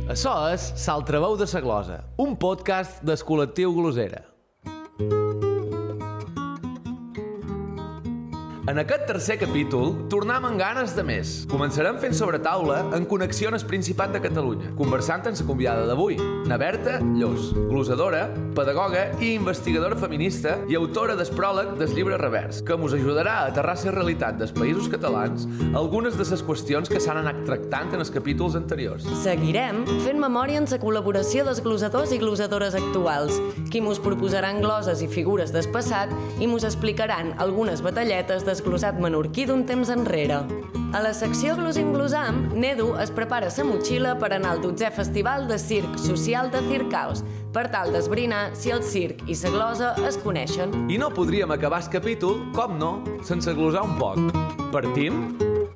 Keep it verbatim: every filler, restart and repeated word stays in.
Açò és S'altraveu de sa glosa, un podcast del col·lectiu Glosera. En aquest tercer capítol, tornem amb ganes de més. Començarem fent sobre taula en connexió amb el Principat de Catalunya, conversant amb la convidada d'avui, na Berta Llos, glosadora, pedagoga i investigadora feminista i autora del pròleg del llibre Revers, que ens ajudarà a aterrar la realitat dels països catalans algunes de les qüestions que s'han anat tractant en els capítols anteriors. Seguirem fent memòria en la col·laboració dels glosadors i glosadores actuals, qui mos proposaran gloses i figures del passat i mos explicaran algunes batalletes del glosat menorquí d'un temps enrere. A la secció Glosim Glosam, n'Edu es prepara sa motxilla per anar al dotzè Festival de Circ Social de Circaos, per tal d'esbrinar si el circ i sa glosa es coneixen. I no podríem acabar el capítol, com no, sense glosar un poc. Partim?